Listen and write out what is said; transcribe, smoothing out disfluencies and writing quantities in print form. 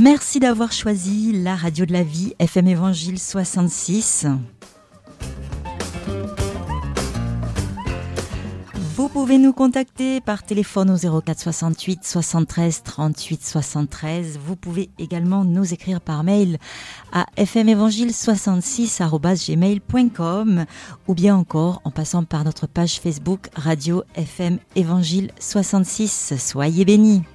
Merci d'avoir choisi la radio de la vie, FM Évangile 66. Vous pouvez nous contacter par téléphone au 04 68 73 38 73. Vous pouvez également nous écrire par mail à fmevangile66@gmail.com ou bien encore en passant par notre page Facebook Radio FM Évangile 66. Soyez bénis.